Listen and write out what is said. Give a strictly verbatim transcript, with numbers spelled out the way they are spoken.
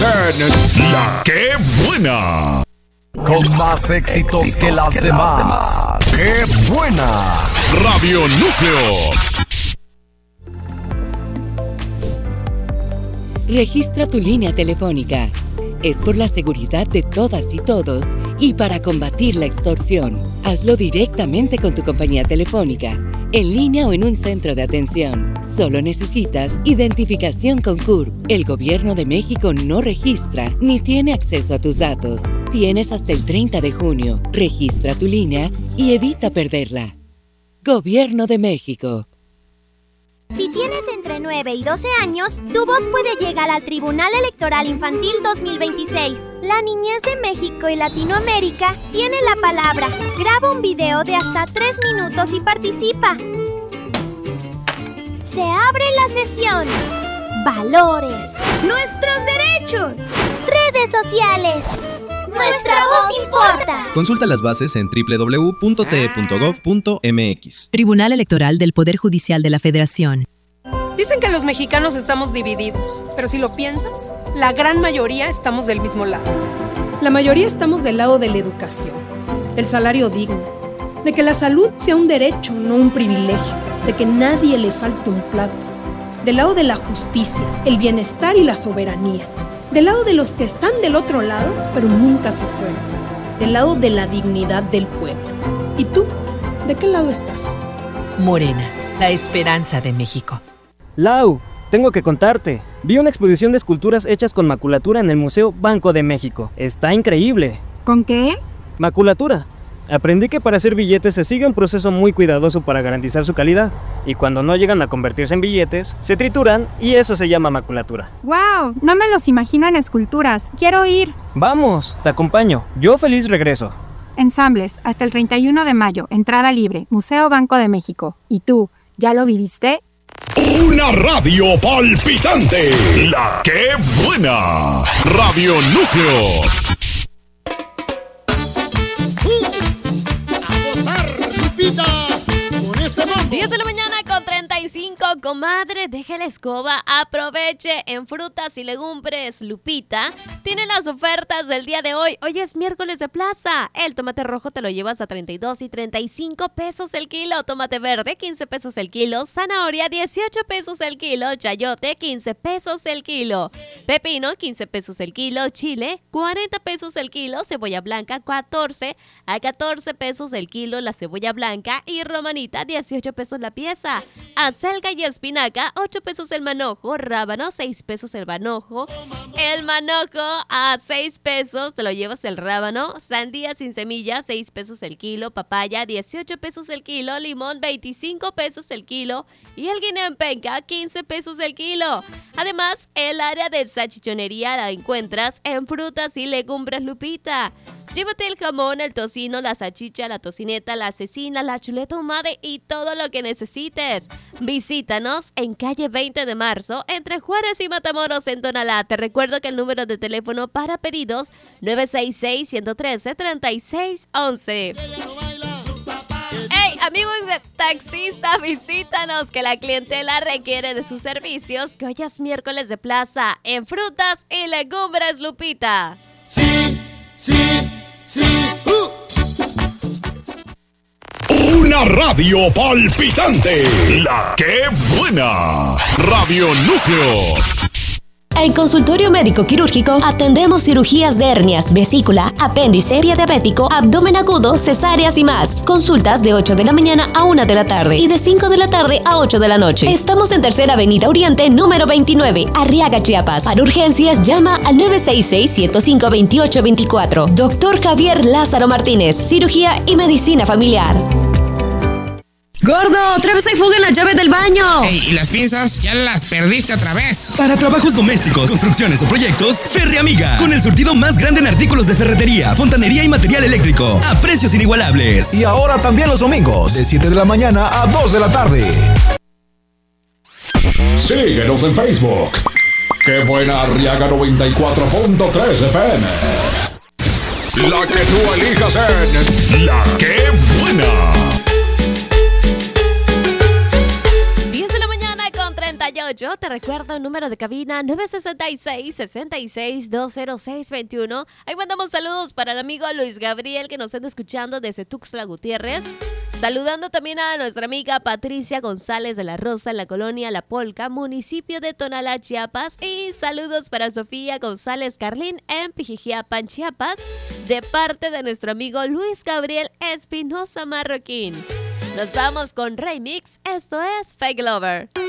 en La Que Buena. Con más éxitos, éxitos que, las, que demás. las demás. ¡Qué buena! Radio Núcleo. Registra tu línea telefónica. Es por la seguridad de todas y todos y para combatir la extorsión. Hazlo directamente con tu compañía telefónica, en línea o en un centro de atención. Solo necesitas identificación con C U R P. El Gobierno de México no registra ni tiene acceso a tus datos. Tienes hasta el treinta de junio. Registra tu línea y evita perderla. Gobierno de México. Si tienes entre nueve y doce años, tu voz puede llegar al Tribunal Electoral Infantil dos mil veintiséis. La niñez de México y Latinoamérica tiene la palabra. Graba un video de hasta tres minutos y participa. Se abre la sesión. Valores. Nuestros derechos. Redes sociales. Nuestra voz importa. Consulta las bases en doble u doble u doble u punto t e punto gov punto m x. Tribunal Electoral del Poder Judicial de la Federación. Dicen que los mexicanos estamos divididos, pero si lo piensas, la gran mayoría estamos del mismo lado. La mayoría estamos del lado de la educación, del salario digno, de que la salud sea un derecho, no un privilegio, de que nadie le falte un plato, del lado de la justicia, el bienestar y la soberanía. Del lado de los que están del otro lado, pero nunca se fueron. Del lado de la dignidad del pueblo. ¿Y tú? ¿De qué lado estás? Morena, la esperanza de México. Lau, tengo que contarte. Vi una exposición de esculturas hechas con maculatura en el Museo Banco de México. Está increíble. ¿Con qué? Maculatura. Aprendí que para hacer billetes se sigue un proceso muy cuidadoso para garantizar su calidad. Y cuando no llegan a convertirse en billetes, se trituran y eso se llama maculatura. ¡Wow! No me los imagino en esculturas. ¡Quiero ir! ¡Vamos! Te acompaño. Yo feliz regreso. Ensambles, hasta el treinta y uno de mayo. Entrada libre. Museo Banco de México. ¿Y tú? ¿Ya lo viviste? Una radio palpitante. La Que Buena. Radio Núcleo. diez de la mañana con treinta y cinco, comadre, deje la escoba, aproveche en frutas y legumbres. Lupita tiene las ofertas del día de hoy. Hoy es miércoles de plaza. El tomate rojo te lo llevas a treinta y dos y treinta y cinco pesos el kilo. Tomate verde, quince pesos el kilo. Zanahoria, dieciocho pesos el kilo. Chayote, quince pesos el kilo. Pepino, quince pesos el kilo. Chile, cuarenta pesos el kilo. Cebolla blanca, catorce a catorce pesos el kilo la cebolla blanca. Y romanita, dieciocho pesos la pieza. Acelga y espinaca, ocho pesos el manojo. Rábano, seis pesos el manojo. El manojo a seis pesos, te lo llevas el rábano. Sandía sin semillas, seis pesos el kilo. Papaya, dieciocho pesos el kilo. Limón, veinticinco pesos el kilo. Y el guineo en penca, quince pesos el kilo. Además, el área de salchichonería la encuentras en frutas y legumbres Lupita. Llévate el jamón, el tocino, la salchicha, la tocineta, la cecina, la chuleta ahumada y todo lo que necesites. Visítanos en calle veinte de marzo, entre Juárez y Matamoros en Tonalá. Te recuerdo que el número de teléfono para pedidos nueve seis seis, uno uno tres, tres seis uno uno. ¡Hey, amigos de taxista, visítanos, que la clientela requiere de sus servicios, que hoy es miércoles de plaza en frutas y legumbres Lupita. Sí, sí, sí. Uh. Una radio palpitante. La Que Buena. Radio Núcleo. En Consultorio Médico Quirúrgico atendemos cirugías de hernias, vesícula, apéndice, pie diabético, abdomen agudo, cesáreas y más. Consultas de ocho de la mañana a una de la tarde y de cinco de la tarde a ocho de la noche. Estamos en Tercera Avenida Oriente, número veintinueve, Arriaga, Chiapas. Para urgencias, llama al nueve seis seis, uno cero cinco, dos ocho dos cuatro. Doctor Javier Lázaro Martínez, Cirugía y Medicina Familiar. ¡Gordo! ¡Otra vez hay fuga en la llave del baño! Ey, ¿y las pinzas? Ya las perdiste otra vez. Para trabajos domésticos, construcciones o proyectos, Ferre Amiga. Con el surtido más grande en artículos de ferretería, fontanería y material eléctrico. A precios inigualables. Y ahora también los domingos, de siete de la mañana a dos de la tarde. Síguenos en Facebook. ¡Qué buena Arriaga noventa y cuatro punto tres F M! La que tú elijas en La Que Buena. y ocho. Te recuerdo el número de cabina nueve seis seis, seis seis dos cero seis dos uno. Ahí mandamos saludos para el amigo Luis Gabriel que nos anda escuchando desde Tuxtla Gutiérrez. Saludando también a nuestra amiga Patricia González de la Rosa en la colonia La Polca, municipio de Tonalá, Chiapas. Y saludos para Sofía González Carlín en Pijijiapan, Chiapas, de parte de nuestro amigo Luis Gabriel Espinosa Marroquín. Nos vamos con Remix. Esto es Fake Lover.